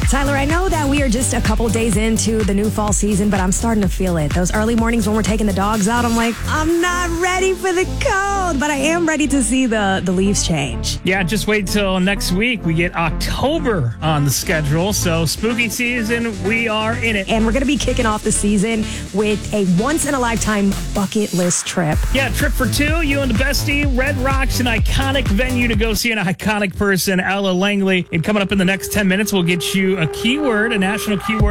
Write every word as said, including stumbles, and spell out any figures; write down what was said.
Tyler, I know that we are just a couple days into the new fall season, but I'm starting to feel it. Those early mornings when we're taking the dogs out, I'm like, I'm not ready for the cold, but I am ready to see the, the leaves change. Yeah, just wait till next week. We get October on the schedule, so spooky season, we are in it. And we're going to be kicking off the season with a once-in-a-lifetime bucket list trip. Yeah, trip for two, you and the bestie. Red Rock's an iconic venue to go see an iconic person, Ella Langley. And coming up in the next ten minutes, we'll get you a keyword, a national keyword.